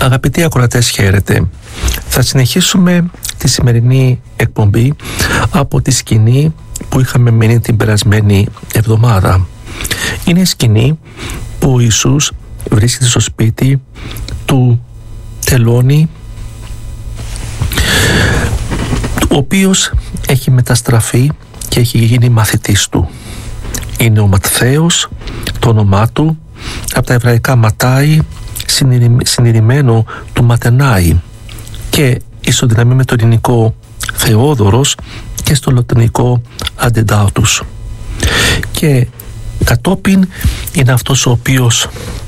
Αγαπητοί ακροατές, χαίρετε. Θα συνεχίσουμε τη σημερινή εκπομπή από τη σκηνή που είχαμε μείνει την περασμένη εβδομάδα. Είναι η σκηνή που ο Ιησούς βρίσκεται στο σπίτι του τελώνη, ο οποίος έχει μεταστραφεί και έχει γίνει μαθητής του. Είναι ο Ματθαίος, το όνομά του, από τα εβραϊκά Ματάι, συνειρημένο του Ματενάι, και ισοδυναμεί με το ελληνικό Θεόδωρος και στο λατινικό Αντεντάουτους. Και κατόπιν είναι αυτός ο οποίος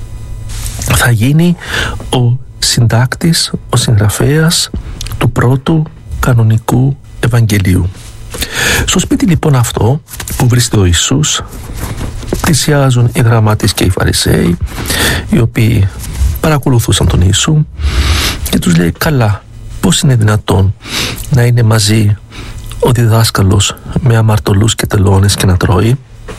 θα γίνει ο συντάκτης, ο συγγραφέας του πρώτου κανονικού Ευαγγελίου. Στο σπίτι λοιπόν αυτό που βρίσκεται ο Ιησούς πλησιάζουν οι γραμμάτες και οι Φαρισαίοι, οι οποίοι παρακολουθούσαν τον Ιησού, και τους λέει: καλά, πώς είναι δυνατόν να είναι μαζί ο διδάσκαλος με αμαρτωλούς και τελώνες και να τρώει?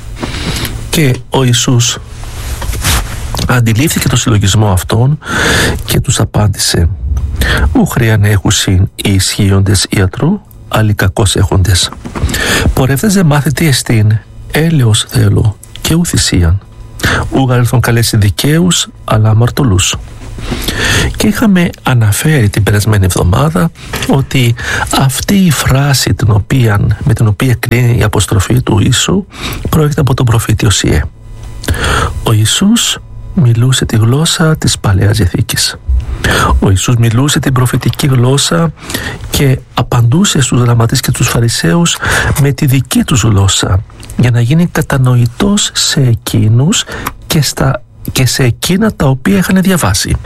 Και ο Ιησούς αντιλήφθηκε το συλλογισμό αυτόν και τους απάντησε: ου χρειαν έχουσιν οι ισχύοντες ιατρού, άλλοι κακώς έχοντες. Πορεύτες δε μάθητε εστίν, έλεος θέλω και ου θυσίαν. Ου γαρελθόν καλέσει δικαίους, αλλά αμαρτωλούς. Και είχαμε αναφέρει την περασμένη εβδομάδα ότι αυτή η φράση με την οποία κρίνει η αποστροφή του Ιησού προέρχεται από τον προφήτη Οσιέ. Ο Ιησούς μιλούσε τη γλώσσα της Παλαιάς Διαθήκης. Ο Ιησούς μιλούσε την προφητική γλώσσα και απαντούσε στους γραμματείς και τους Φαρισαίους με τη δική τους γλώσσα, για να γίνει κατανοητός σε εκείνους και σε εκείνα τα οποία είχαν διαβάσει.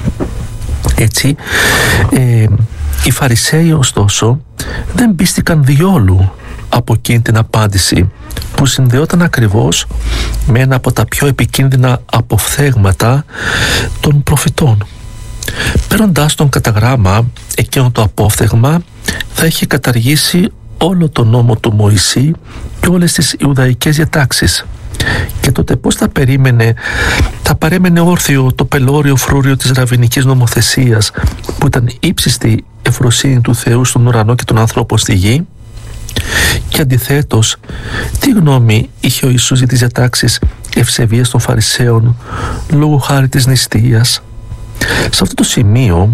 Έτσι, οι Φαρισαίοι ωστόσο δεν πίστηκαν διόλου από εκείνη την απάντηση, που συνδεόταν ακριβώς με ένα από τα πιο επικίνδυνα αποφθέγματα των προφητών. Παίρνοντας τον κατά γράμμα, εκείνο το απόφθεγμα θα είχε καταργήσει όλο τον νόμο του Μωυσή και όλες τις Ιουδαϊκές διατάξεις. Και τότε πώς θα παρέμενε όρθιο το πελώριο φρούριο της ραβινικής νομοθεσίας, που ήταν ύψιστη ευφροσύνη του Θεού στον ουρανό και των ανθρώπων στη γη? Και αντιθέτως, τι γνώμη είχε ο Ιησούς για τις διατάξεις ευσεβίας των Φαρισαίων λόγω χάρη της νηστείας? Σε αυτό το σημείο,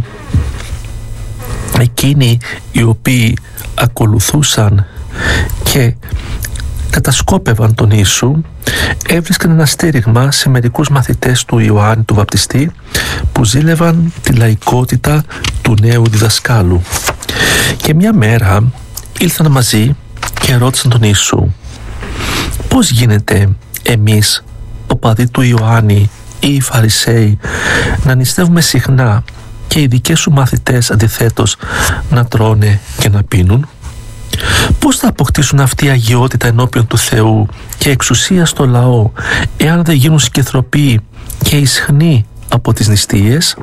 εκείνοι οι οποίοι ακολουθούσαν και κατασκόπευαν τον Ιησού έβρισκαν ένα στήριγμα σε μερικούς μαθητές του Ιωάννη του Βαπτιστή, που ζήλευαν τη λαϊκότητα του νέου διδασκάλου. Και μια μέρα ήλθαν μαζί και ρώτησαν τον Ιησού: πώς γίνεται εμείς, οπαδοί του Ιωάννη ή οι Φαρισαίοι, να νηστεύουμε συχνά και οι δικές σου μαθητές αντιθέτως να τρώνε και να πίνουν? Πώς θα αποκτήσουν αυτή η αγιότητα ενώπιον του Θεού και εξουσία στο λαό, εάν δεν γίνουν σκυθροποί και ισχνοί από τις νηστείες?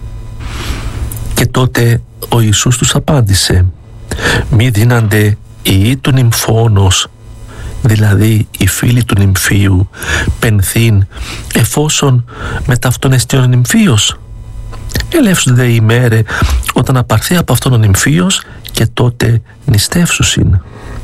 Και τότε ο Ιησούς τους απάντησε: μη δίνανται οι του νυμφώνος, δηλαδή οι φίλοι του νυμφίου, πενθήν εφόσον μετά αυτόν εστίον ο νυμφίος? Ελεύσουν δε η μέρε όταν απαρθεί από αυτόν ο νυμφίος, και τότε νηστεύσουσιν.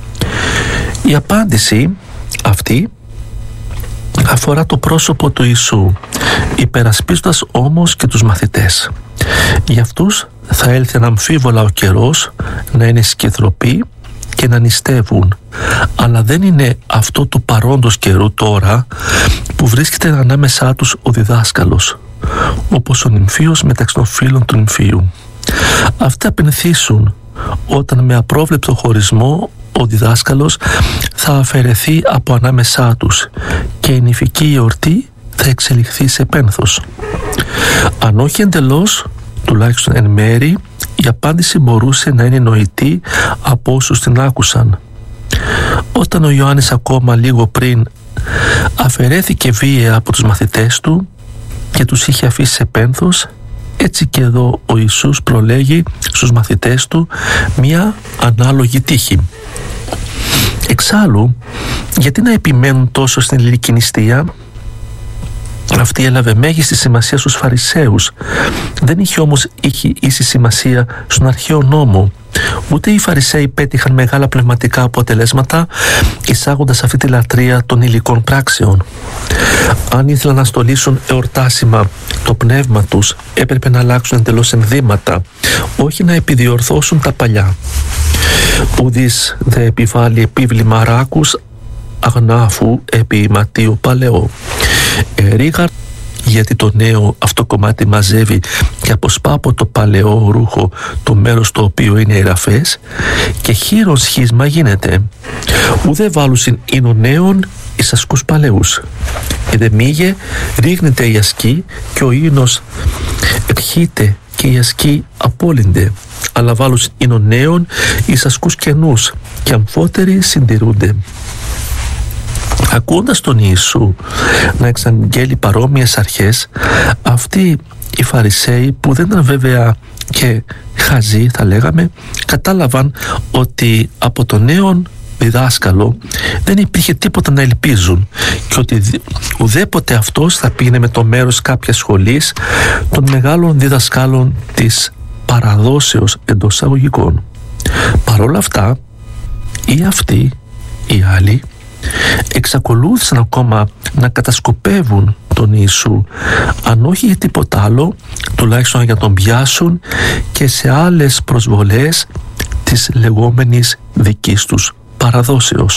Η απάντηση αυτή αφορά το πρόσωπο του Ιησού, υπερασπίζοντας όμως και τους μαθητές. Για αυτούς θα έλθει αναμφίβολα ο καιρός να είναι σκυθροποί και να νηστεύουν, αλλά δεν είναι αυτό του παρόντος καιρού τώρα, που βρίσκεται ανάμεσά τους ο διδάσκαλος, όπως ο νυμφίος μεταξύ των φίλων του νυμφίου. Αυτοί θα πενθήσουν όταν με απρόβλεπτο χωρισμό ο διδάσκαλος θα αφαιρεθεί από ανάμεσά τους και η νηφική γιορτή θα εξελιχθεί σε πένθος. Αν όχι εντελώς, τουλάχιστον εν μέρη, η απάντηση μπορούσε να είναι νοητή από όσους την άκουσαν. Όταν ο Ιωάννης ακόμα λίγο πριν αφαιρέθηκε βία από τους μαθητές του και τους είχε αφήσει σε πένθος, έτσι και εδώ ο Ιησούς προλέγει στους μαθητές του μια ανάλογη τύχη. Εξάλλου, γιατί να επιμένουν τόσο στην ηλική νηστεία? Αυτή έλαβε μέγιστη σημασία στους Φαρισαίους. Δεν είχε όμως ίση σημασία στον αρχαίο νόμο. Ούτε οι Φαρισαίοι πέτυχαν μεγάλα πνευματικά αποτελέσματα εισάγοντας αυτή τη λατρεία των υλικών πράξεων. Αν ήθελαν να στολίσουν εορτάσιμα το πνεύμα τους, έπρεπε να αλλάξουν εντελώς ενδύματα, όχι να επιδιορθώσουν τα παλιά. Ουδής δε επιβάλλει επίβλημα ράκους αγνάφου επί ματίου παλαιό. Ρίγα, γιατί το νέο αυτό κομμάτι μαζεύει και αποσπά από το παλαιό ρούχο το μέρος το οποίο είναι εραφές, και χείρον σχίσμα γίνεται. Ουδέ βάλουσιν ίνο νέων εις ασκούς παλαιούς. Εδε μήγε ρίγνεται η ασκή και ο ίνος ερχείται και η ασκή απόλυνται, αλλά βάλουσιν ίνο νέων εις ασκούς καινούς και αμφότεροι συντηρούνται. Ακούοντας τον Ιησού να εξαγγέλει παρόμοιες αρχές, αυτοί οι Φαρισαίοι, που δεν ήταν βέβαια και χαζοί θα λέγαμε, κατάλαβαν ότι από τον νέον διδάσκαλο δεν υπήρχε τίποτα να ελπίζουν και ότι ουδέποτε αυτός θα πήγαινε με το μέρος κάποιας σχολής των μεγάλων διδασκάλων της παραδόσεως εντός εισαγωγικών. Παρόλα αυτά, ή αυτοί οι άλλοι εξακολούθησαν ακόμα να κατασκοπεύουν τον Ιησού, αν όχι για τίποτα άλλο, τουλάχιστον για τον πιάσουν και σε άλλες προσβολές της λεγόμενης δικής τους παραδόσεως.